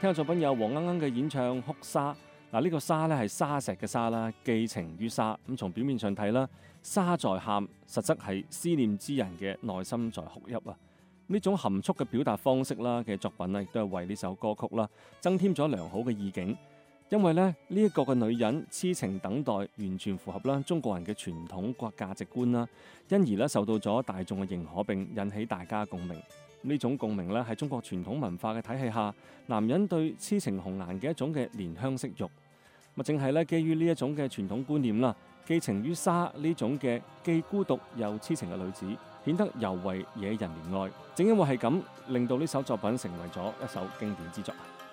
聽嘅作品有黃鶯鶯嘅演唱《哭砂》。嗱，呢個砂咧係沙石嘅沙啦，寄情於沙。咁從表面上睇啦，沙在喊，實質係思念之人嘅內心在哭泣啊！呢種含蓄嘅表達方式啦嘅作品咧，亦都係為呢首歌曲啦增添咗良好嘅意境。因為咧呢一個嘅女人痴情等待，完全符合啦中國人嘅傳統價值觀啦，因而咧受到咗大眾嘅認可，並引起大家共鳴。呢種共鳴咧係中國傳統文化嘅體系下，男人對痴情紅顏嘅一種嘅憐香惜玉。正係咧基於呢一種嘅傳統觀念啦，寄情於沙呢種嘅既孤獨又痴情嘅女子，顯得尤為惹人憐愛。正因為係咁，令到呢首作品成為咗一首經典之作。